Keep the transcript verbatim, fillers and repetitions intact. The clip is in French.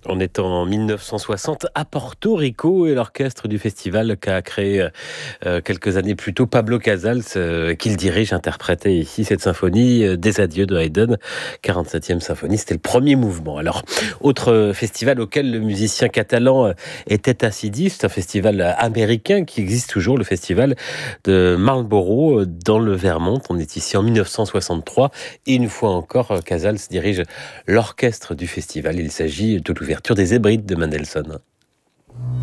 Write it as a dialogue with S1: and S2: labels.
S1: On est en mille neuf cent soixante à Porto Rico et l'orchestre du festival qu'a créé euh, quelques années plus tôt Pablo Casals, euh, qu'il dirige, interprétait ici cette symphonie euh, des adieux de Haydn, quarante-septième symphonie. C'était le premier mouvement. Alors, autre euh, festival auquel le musicien catalan euh, était assidu, c'est un festival euh, américain qui existe toujours, le festival de Marlborough euh, dans le Vermont. On est ici en mille neuf cent soixante-trois et une fois encore, euh, Casals dirige l'orchestre du festival. Il s'agit de l'ouverture des Hébrides de Mendelssohn.